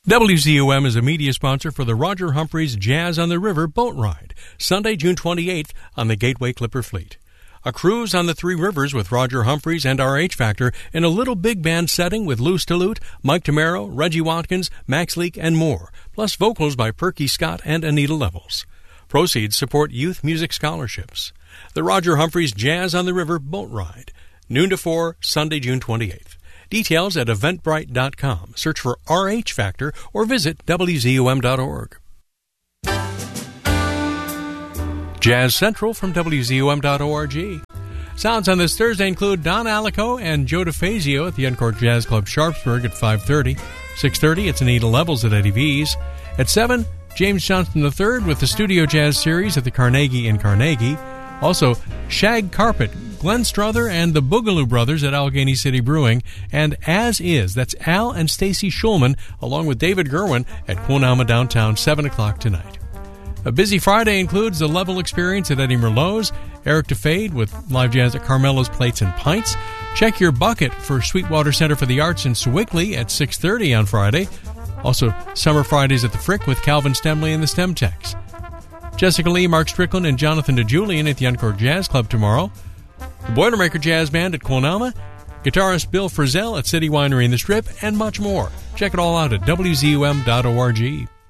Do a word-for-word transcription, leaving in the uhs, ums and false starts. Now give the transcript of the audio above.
W Z U M is a media sponsor for the Roger Humphreys Jazz on the River boat ride, Sunday, June twenty-eighth on the Gateway Clipper Fleet. A cruise on the three rivers with Roger Humphreys and R H Factor in a little big band setting with Lou Stillute, Mike Tamaro, Reggie Watkins, Max Leake, and more, plus vocals by Perky Scott and Anita Levels. Proceeds support youth music scholarships. The Roger Humphreys Jazz on the River boat ride, noon to four, Sunday, June twenty-eighth. Details at eventbrite dot com. Search for R H Factor or visit W Z U M dot org. Jazz Central from W Z U M dot org. Sounds on this Thursday include Don Alico and Joe DeFazio at the Encore Jazz Club Sharpsburg at five thirty. six thirty, it's Anita Levels at Eddie V's. At seven, James Johnston the third with the Studio Jazz Series at the Carnegie in Carnegie. Also, Shag Carpet, Glenn Strother and the Boogaloo Brothers at Allegheny City Brewing, and As Is, that's Al and Stacy Schulman, along with David Gerwin at Quonama Downtown, seven o'clock tonight. A busy Friday includes the Level Experience at Eddie Merlot's, Eric DeFade with live jazz at Carmelo's Plates and Pints. Check your bucket for Sweetwater Center for the Arts in Sewickley at six thirty on Friday. Also, Summer Fridays at the Frick with Calvin Stemley and the Stemtex. Jessica Lee, Mark Strickland, and Jonathan DeJulian at the Encore Jazz Club tomorrow. The Boilermaker Jazz Band at Quonama, guitarist Bill Frisell at City Winery in the Strip, and much more. Check it all out at W Z U M dot org.